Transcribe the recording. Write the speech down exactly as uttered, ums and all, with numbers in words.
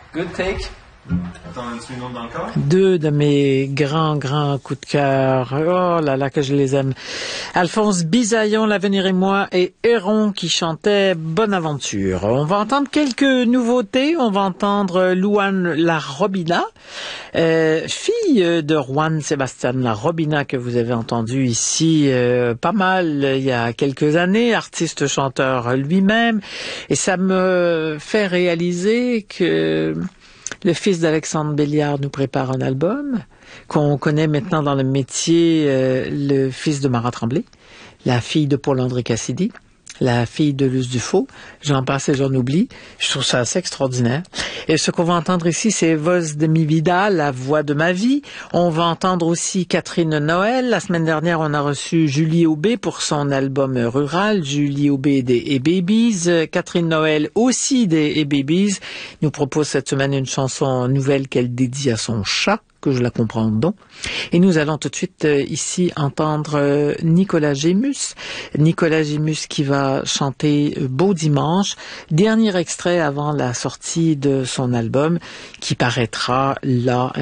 Good take. T'en as-tu une autre dans le corps? Deux de mes grands, grands coups de cœur. Oh là là, que je les aime. Alphonse Bisaillon, L'Avenir et moi, et Héron qui chantait Bonne Aventure. On va entendre quelques nouveautés. On va entendre Louane La Robina, euh, fille de Juan Sebastián La Robina, que vous avez entendu ici euh, pas mal il y a quelques années, artiste chanteur lui-même. Et ça me fait réaliser que le fils d'Alexandre Béliard nous prépare un album, qu'on connaît maintenant dans le métier, euh, le fils de Marat Tremblay, la fille de Paul-André Cassidy, la fille de Luce Dufaux. J'en passe et j'en oublie. Je trouve ça assez extraordinaire. Et ce qu'on va entendre ici, c'est Voz de mi vida, la voix de ma vie. On va entendre aussi Catherine Noël. La semaine dernière, on a reçu Julie Aubé pour son album rural. Julie Aubé des A-Babies. Catherine Noël aussi des A-Babies nous propose cette semaine une chanson nouvelle qu'elle dédie à son chat, que je la comprends donc. Et nous allons tout de suite euh, ici entendre euh, Nicolas Gémus. Nicolas Gémus qui va chanter euh, Beau Dimanche, dernier extrait avant la sortie de son album qui paraîtra là